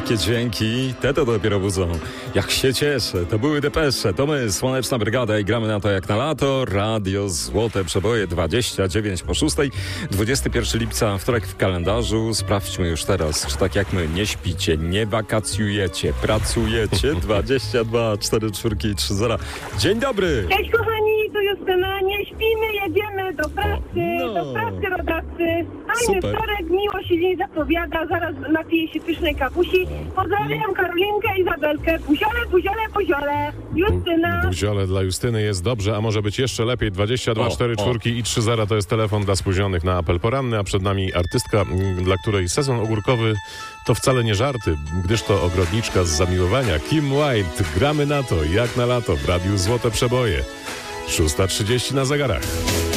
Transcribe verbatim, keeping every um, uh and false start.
takie dźwięki, te to dopiero budzą. Jak się cieszę, to były Depesze, to my, Słoneczna Brygada i gramy na to jak na lato. Radio Złote Przeboje, dwadzieścia dziewięć po szóstej, dwudziestego pierwszego lipca, wtorek w kalendarzu. Sprawdźmy już teraz, czy tak jak my nie śpicie, nie wakacjujecie, pracujecie. dwadzieścia dwa cztery cztery trzy zero. Dzień dobry! Cześć kochani, tu Justyna, nie śpimy, jedziemy do pracy, No. do pracy rodacy. Fajny Super. wtorek, miło się dzień zapowiada, zaraz napiję się pysznej kapusi. Pozdrawiam Karolinkę, Izabelkę, puziole, puziole, puziole. Justyna. Buziole dla Justyny jest dobrze, a może być jeszcze lepiej. dwadzieścia dwa O, cztery cztery i trzy zero to jest telefon dla spóźnionych na apel poranny, a przed nami artystka, m, dla której sezon ogórkowy to wcale nie żarty, gdyż to ogrodniczka z zamiłowania. Kim Wilde, gramy na to jak na lato w Radiu Złote Przeboje. szósta trzydzieści na zegarach.